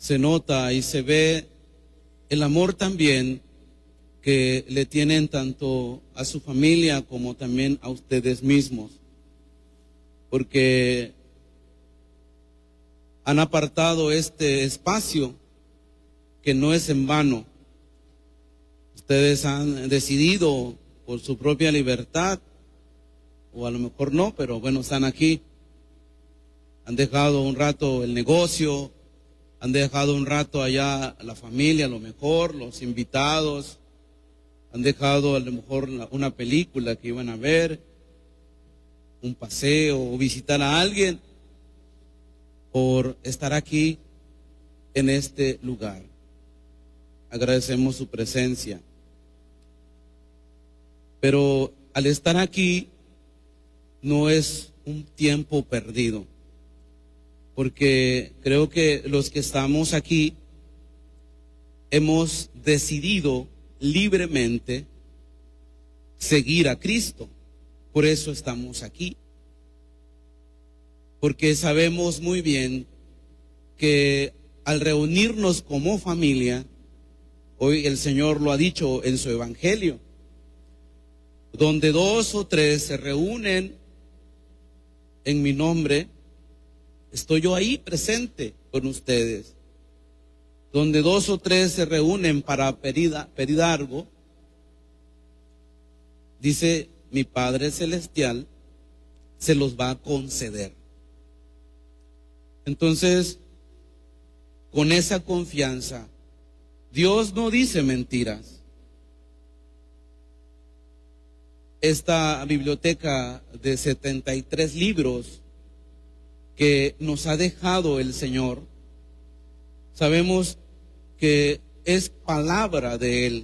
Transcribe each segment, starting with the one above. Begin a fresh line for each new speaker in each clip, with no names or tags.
se nota y se ve el amor también que le tienen tanto a su familia como también a ustedes mismos, porque han apartado este espacio que no es en vano. Ustedes han decidido por su propia libertad, o a lo mejor no, pero bueno, están aquí. Han dejado un rato el negocio, han dejado un rato allá la familia, a lo mejor, los invitados, han dejado a lo mejor una película que iban a ver, un paseo o visitar a alguien por estar aquí en este lugar. Agradecemos su presencia. Pero al estar aquí no es un tiempo perdido, porque creo que los que estamos aquí hemos decidido libremente seguir a Cristo. Por eso estamos aquí, porque sabemos muy bien que al reunirnos como familia, hoy el Señor lo ha dicho en su evangelio, donde 2 o 3 se reúnen en mi nombre, estoy yo ahí presente con ustedes. Donde 2 o 3 se reúnen para pedir algo, dice mi Padre Celestial, se los va a conceder. Entonces, con esa confianza, Dios no dice mentiras. Esta biblioteca de 73 libros que nos ha dejado el Señor, sabemos que es palabra de Él.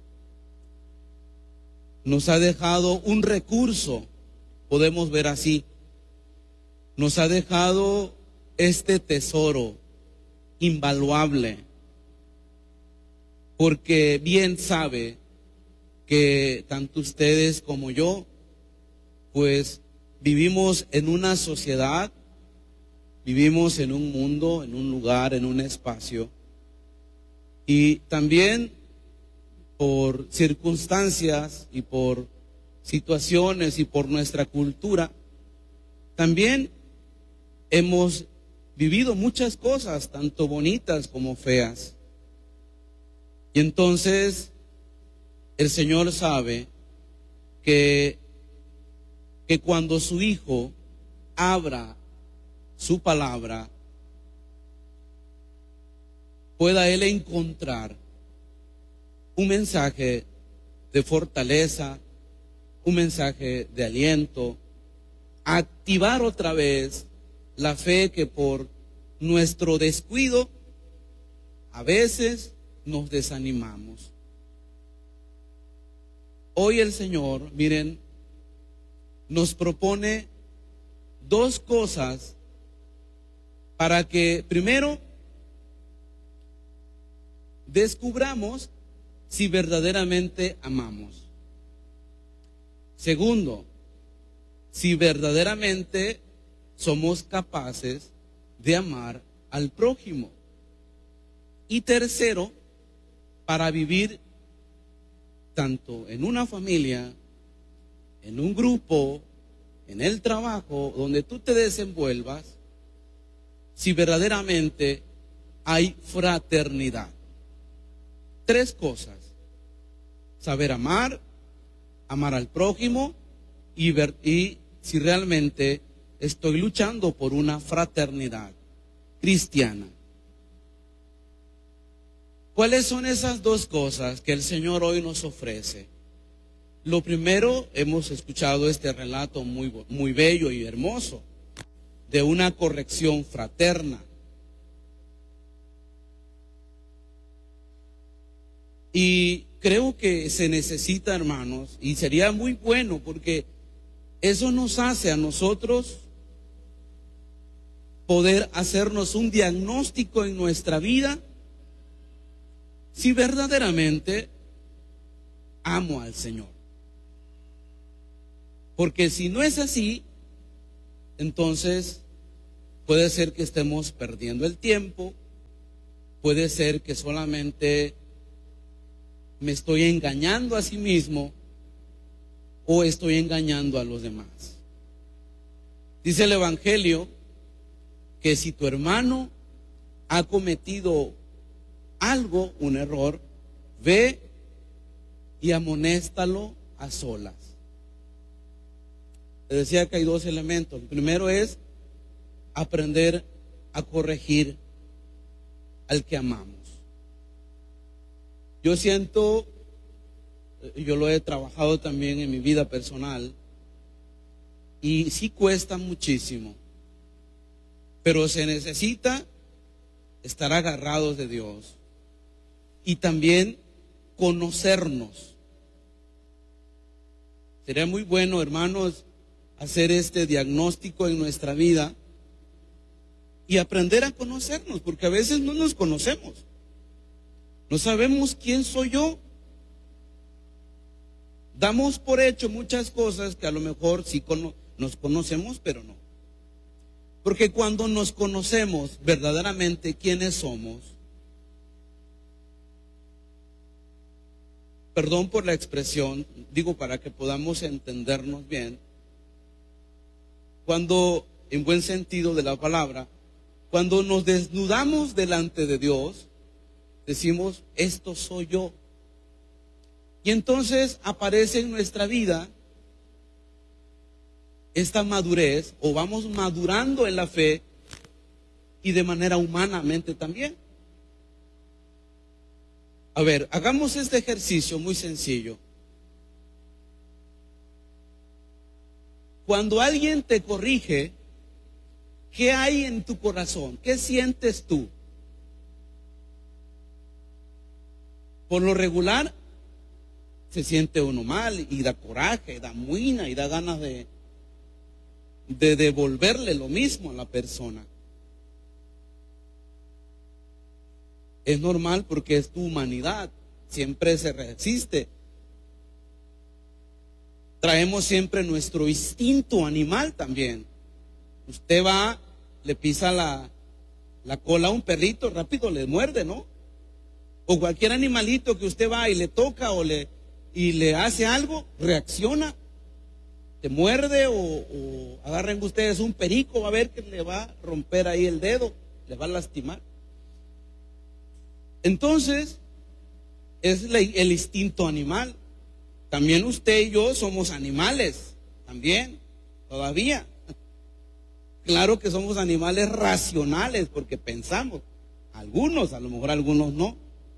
Nos ha dejado un recurso, podemos ver así. Nos ha dejado este tesoro invaluable, porque bien sabe que tanto ustedes como yo, pues vivimos en una sociedad, vivimos en un mundo, en un lugar, en un espacio, y también por circunstancias y por situaciones y por nuestra cultura, también hemos vivido muchas cosas, tanto bonitas como feas. Y entonces el Señor sabe que cuando su Hijo abra su palabra, pueda Él encontrar un mensaje de fortaleza, un mensaje de aliento, activar otra vez la fe que por nuestro descuido a veces nos desanimamos. Hoy el Señor, miren, nos propone 2 cosas para que primero descubramos si verdaderamente amamos. Segundo, si verdaderamente somos capaces de amar al prójimo. Y tercero, para vivir tanto en una familia, en un grupo, en el trabajo, donde tú te desenvuelvas, si verdaderamente hay fraternidad. 3 cosas: saber amar, amar al prójimo y si realmente estoy luchando por una fraternidad cristiana. ¿Cuáles son esas 2 cosas que el Señor hoy nos ofrece? Lo primero, hemos escuchado este relato muy bello y hermoso de una corrección fraterna. Y creo que se necesita, hermanos, y sería muy bueno porque eso nos hace a nosotros poder hacernos un diagnóstico en nuestra vida si verdaderamente amo al Señor. Porque si no es así, entonces puede ser que estemos perdiendo el tiempo, puede ser que solamente me estoy engañando a sí mismo o estoy engañando a los demás. Dice el Evangelio que si tu hermano ha cometido algo, un error, ve y amonéstalo a solas. Le decía que hay dos elementos. El primero es aprender a corregir al que amamos. Yo siento, yo lo he trabajado también en mi vida personal, y sí cuesta muchísimo, pero se necesita estar agarrados de Dios y también conocernos. Sería muy bueno, hermanos, hacer este diagnóstico en nuestra vida y aprender a conocernos, porque a veces no nos conocemos. No sabemos quién soy yo. Damos por hecho muchas cosas que a lo mejor sí nos conocemos, pero no. Porque cuando nos conocemos verdaderamente quiénes somos, perdón por la expresión, digo para que podamos entendernos bien, cuando, en buen sentido de la palabra, cuando nos desnudamos delante de Dios, decimos, esto soy yo. Y entonces aparece en nuestra vida esta madurez, o vamos madurando en la fe y de manera humanamente también. A ver, hagamos este ejercicio muy sencillo. Cuando alguien te corrige, ¿qué hay en tu corazón? ¿Qué sientes tú? Por lo regular, se siente uno mal y da coraje, da muina y da ganas de devolverle lo mismo a la persona. Es normal porque es tu humanidad, siempre se resiste. Traemos siempre nuestro instinto animal también. Usted va, le pisa la cola a un perrito, rápido le muerde, ¿no? O cualquier animalito que usted va y le toca y le hace algo, reacciona, te muerde o agarren ustedes un perico, va a ver que le va a romper ahí el dedo, le va a lastimar. Entonces, es el instinto animal. También usted y yo somos animales, también, todavía. Claro que somos animales racionales porque pensamos. Algunos, a lo mejor algunos no.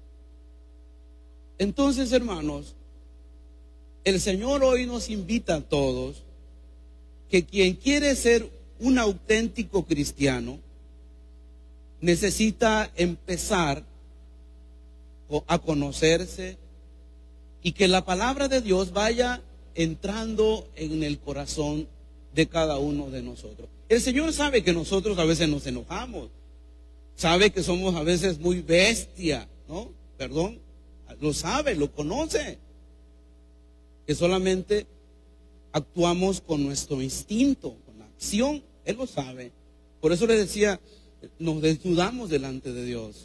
Entonces, hermanos, el Señor hoy nos invita a todos que quien quiere ser un auténtico cristiano necesita empezar a conocerse y que la palabra de Dios vaya entrando en el corazón de cada uno de nosotros. El Señor sabe que nosotros a veces nos enojamos, sabe que somos a veces muy bestia, ¿no? Perdón, lo sabe, lo conoce, que solamente actuamos con nuestro instinto, con la acción, Él lo sabe. Por eso le decía, nos desnudamos delante de Dios.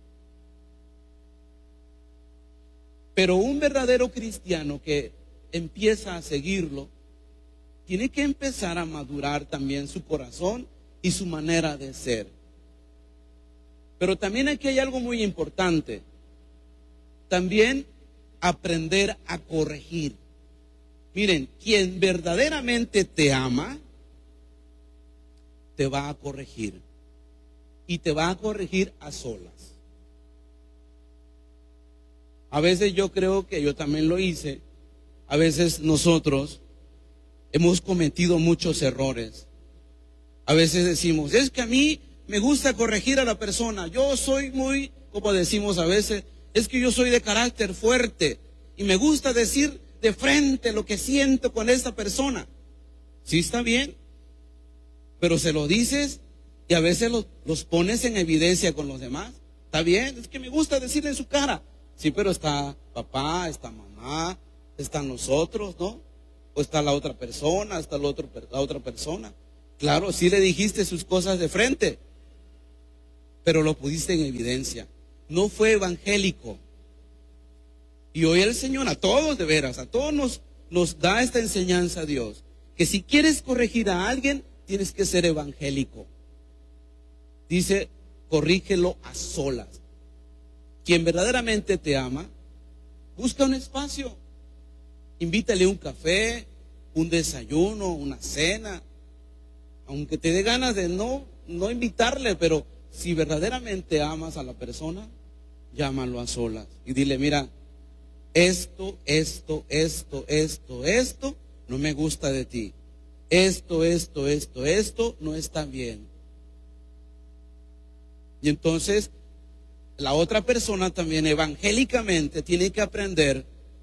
Pero un verdadero cristiano que empieza a seguirlo, tiene que empezar a madurar también su corazón y su manera de ser. Pero también aquí hay algo muy importante. También aprender a corregir. Miren, quien verdaderamente te ama, te va a corregir. Y te va a corregir a solas. A veces yo creo que yo también lo hice. A veces nosotros hemos cometido muchos errores. A veces decimos, es que a mí me gusta corregir a la persona. Yo soy muy, como decimos a veces, es que yo soy de carácter fuerte y me gusta decir de frente lo que siento con esta persona. Sí, está bien, pero se lo dices y a veces los pones en evidencia con los demás. Está bien, es que me gusta decirle en su cara. Sí, pero está papá, está mamá, están nosotros, ¿no? O está la otra persona, está la otra persona. Claro, sí le dijiste sus cosas de frente, pero lo pusiste en evidencia. no fue evangélico. Y hoy el Señor, a todos de veras, a todos nos da esta enseñanza a Dios, que si quieres corregir a alguien, tienes que ser evangélico. Dice, corrígelo a solas. Quien verdaderamente te ama, busca un espacio, invítale un café, un desayuno, una cena, aunque te dé ganas de no invitarle, pero si verdaderamente amas a la persona, llámalo a solas y dile, mira, esto, no me gusta de ti. Esto no está bien. Y entonces, la otra persona también evangélicamente tiene que aprender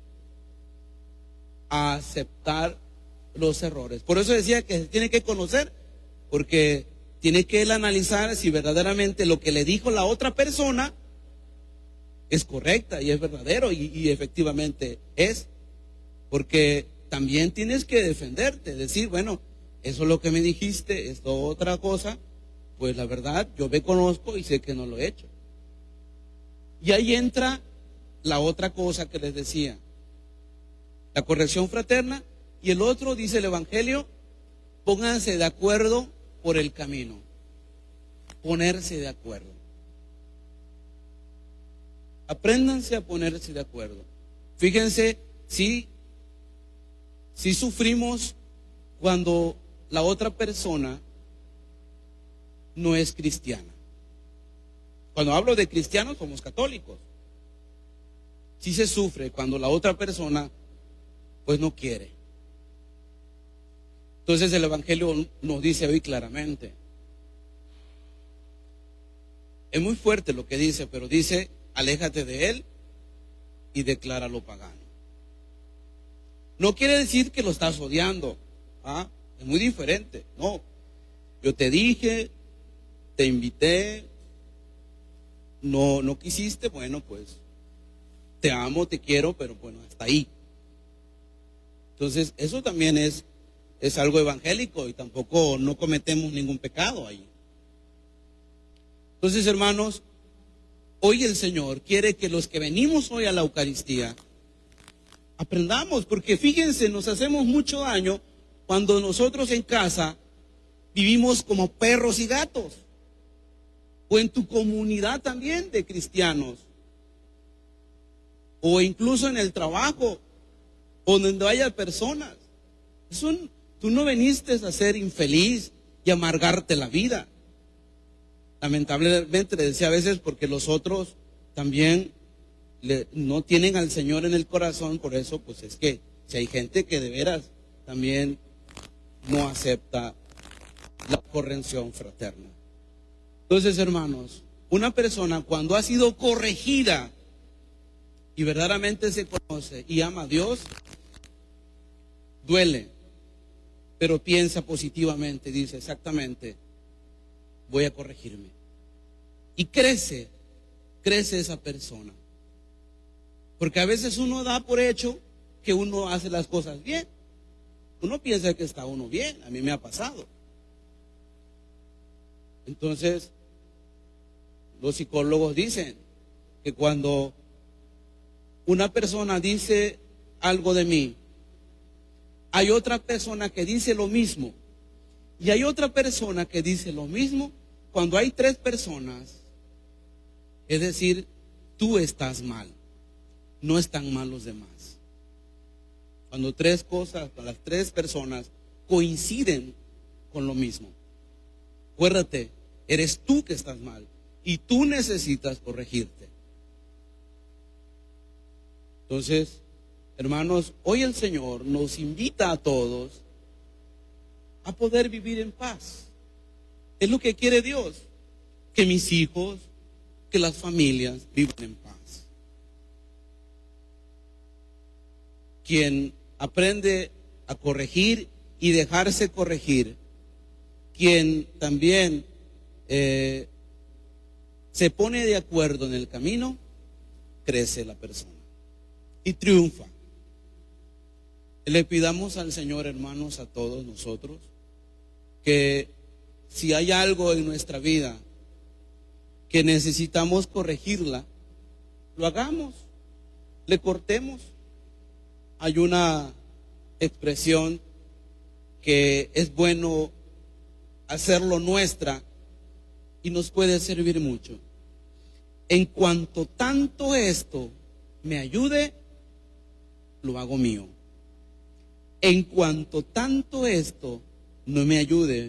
a aceptar los errores. Por eso decía que tiene que conocer, porque tiene que él analizar si verdaderamente lo que le dijo la otra persona es correcta y es verdadero y efectivamente es. Porque también tienes que defenderte, decir, bueno, eso es lo que me dijiste, esto otra cosa, pues la verdad yo me conozco y sé que no lo he hecho. Y ahí entra la otra cosa que les decía, la corrección fraterna, y el otro, dice el Evangelio, pónganse de acuerdo por el camino. Ponerse de acuerdo. Apréndanse a ponerse de acuerdo. Fíjense si sufrimos cuando la otra persona no es cristiana. Cuando hablo de cristianos, somos católicos. Si se sufre cuando la otra persona pues no quiere. Entonces el Evangelio nos dice hoy claramente. Es muy fuerte lo que dice, pero dice, aléjate de él y decláralo pagano. No quiere decir que lo estás odiando. Es muy diferente. No, yo te dije, te invité, no quisiste, bueno, pues te amo, te quiero, pero bueno, hasta ahí. Entonces, eso también es algo evangélico y tampoco no cometemos ningún pecado ahí. Entonces, hermanos, hoy el Señor quiere que los que venimos hoy a la Eucaristía aprendamos, porque fíjense, nos hacemos mucho daño cuando nosotros en casa vivimos como perros y gatos, o en tu comunidad también de cristianos, o incluso en el trabajo, o donde haya personas. Tú no viniste a ser infeliz y amargarte la vida. Lamentablemente, le decía a veces, porque los otros también no tienen al Señor en el corazón, por eso pues es que si hay gente que de veras también no acepta la corrección fraterna. Entonces, hermanos, una persona cuando ha sido corregida y verdaderamente se conoce y ama a Dios, duele, pero piensa positivamente, dice exactamente, voy a corregirme. Y crece esa persona. Porque a veces uno da por hecho que uno hace las cosas bien. Uno piensa que está uno bien, a mí me ha pasado. Entonces, los psicólogos dicen que cuando una persona dice algo de mí, hay otra persona que dice lo mismo, y hay otra persona que dice lo mismo. Cuando hay tres personas, es decir, tú estás mal, no están mal los demás. Cuando las tres personas coinciden con lo mismo, acuérdate, eres tú que estás mal y tú necesitas corregirte. Entonces, hermanos, hoy el Señor nos invita a todos a poder vivir en paz. Es lo que quiere Dios, que mis hijos, que las familias vivan en paz. Quien aprende a corregir y dejarse corregir, quien también se pone de acuerdo en el camino, crece la persona y triunfa. Le pidamos al Señor, hermanos, a todos nosotros, que si hay algo en nuestra vida que necesitamos corregirla, lo hagamos, le cortemos. Hay una expresión que es bueno hacerlo nuestra y nos puede servir mucho. En cuanto tanto esto me ayude, lo hago mío. En cuanto tanto esto no me ayude,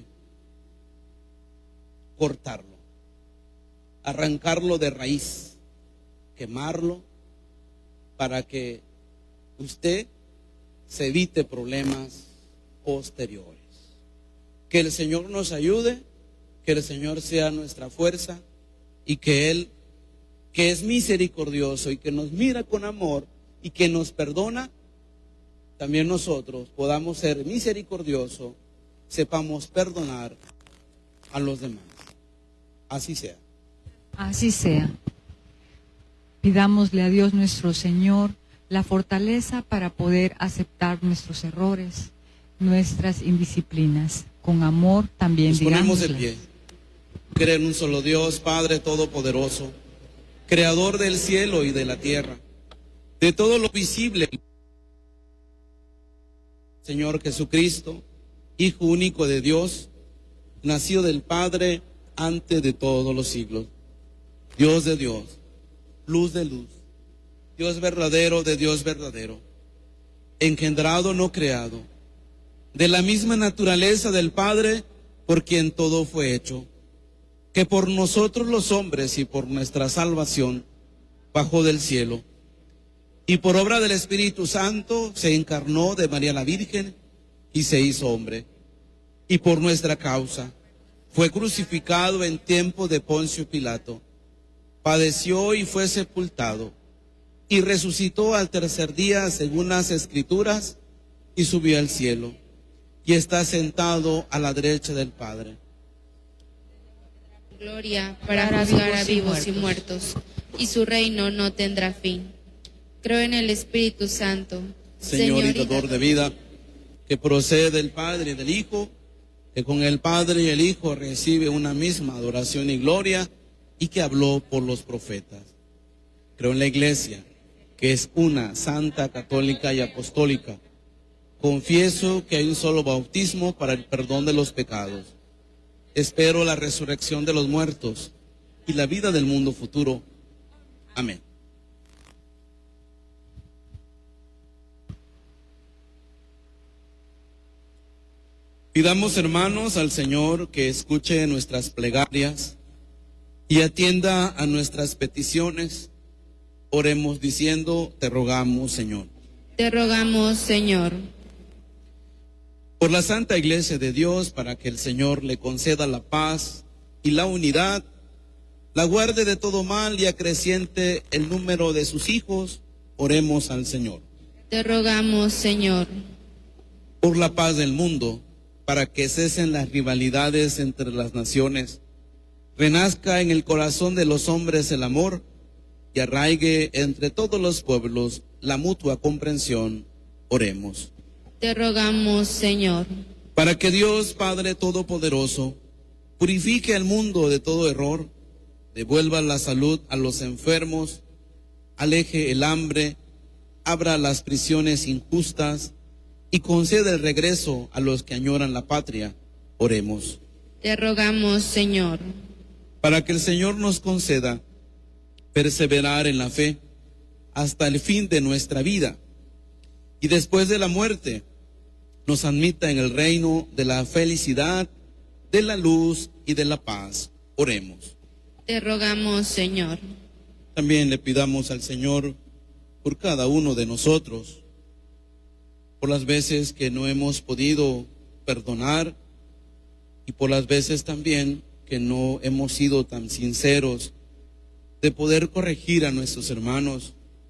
cortarlo, arrancarlo de raíz, quemarlo, para que usted se evite problemas posteriores. Que el Señor nos ayude, que el Señor sea nuestra fuerza y que Él, que es misericordioso y que nos mira con amor y que nos perdona, también nosotros podamos ser misericordiosos, sepamos perdonar a los demás. Así sea.
Así sea. Pidámosle a Dios nuestro Señor la fortaleza para poder aceptar nuestros errores, nuestras indisciplinas. Con amor también
nos ponemos de
digámoslas.
pie. Creo en un solo Dios, Padre Todopoderoso, Creador del cielo y de la tierra, de todo lo visible. Señor Jesucristo, Hijo único de Dios, nacido del Padre antes de todos los siglos. Dios de Dios, luz de luz, Dios verdadero de Dios verdadero, engendrado no creado, de la misma naturaleza del Padre, por quien todo fue hecho, que por nosotros los hombres y por nuestra salvación bajó del cielo, y por obra del Espíritu Santo se encarnó de María la Virgen y se hizo hombre, y por nuestra causa fue crucificado en tiempo de Poncio Pilato, padeció y fue sepultado, y resucitó al tercer día según las Escrituras, y subió al cielo, y está sentado a la derecha del Padre.
Gloria para juzgar a vivos y muertos, y su reino no tendrá fin. Creo en el Espíritu Santo,
Señor y dador de vida, que procede del Padre y del Hijo, que con el Padre y el Hijo recibe una misma adoración y gloria, y que habló por los profetas. Creo en la Iglesia, que es una, santa, católica y apostólica. Confieso que hay un solo bautismo para el perdón de los pecados. Espero la resurrección de los muertos y la vida del mundo futuro. Amén. Pidamos, hermanos, al Señor que escuche nuestras plegarias y atienda a nuestras peticiones. Oremos diciendo: te rogamos, Señor.
Te rogamos, Señor.
Por la Santa Iglesia de Dios, para que el Señor le conceda la paz y la unidad, la guarde de todo mal y acreciente el número de sus hijos, oremos al Señor.
Te rogamos, Señor.
Por la paz del mundo, para que cesen las rivalidades entre las naciones, renazca en el corazón de los hombres el amor y arraigue entre todos los pueblos la mutua comprensión, oremos.
Te rogamos, Señor.
Para que Dios Padre Todopoderoso purifique al mundo de todo error, devuelva la salud a los enfermos, aleje el hambre, abra las prisiones injustas y conceda el regreso a los que añoran la patria, oremos.
Te rogamos, Señor.
Para que el Señor nos conceda perseverar en la fe hasta el fin de nuestra vida y después de la muerte nos admita en el reino de la felicidad, de la luz y de la paz, oremos.
Te rogamos, Señor.
También le pidamos al Señor por cada uno de nosotros, por las veces que no hemos podido perdonar y por las veces también que no hemos sido tan sinceros de poder corregir a nuestros hermanos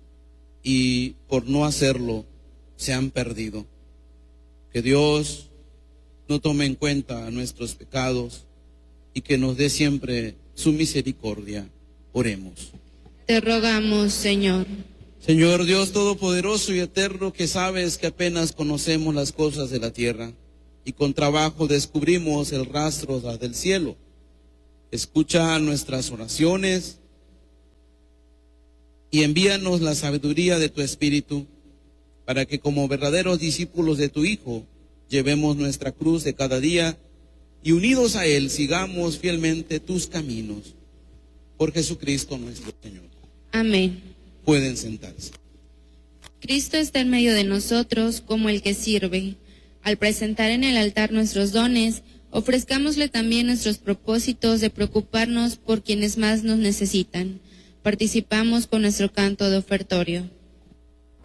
y por no hacerlo se han perdido. Que Dios no tome en cuenta nuestros pecados y que nos dé siempre su misericordia. Oremos.
Te rogamos, Señor.
Señor Dios Todopoderoso y Eterno, que sabes que apenas conocemos las cosas de la tierra y con trabajo descubrimos el rastro del cielo. Escucha nuestras oraciones y envíanos la sabiduría de tu Espíritu, para que como verdaderos discípulos de tu Hijo, llevemos nuestra cruz de cada día y unidos a Él sigamos fielmente tus caminos. Por Jesucristo nuestro Señor.
Amén.
Pueden sentarse.
Cristo está en medio de nosotros como el que sirve. Al presentar en el altar nuestros dones, ofrezcámosle también nuestros propósitos de preocuparnos por quienes más nos necesitan. Participamos con nuestro canto de ofertorio.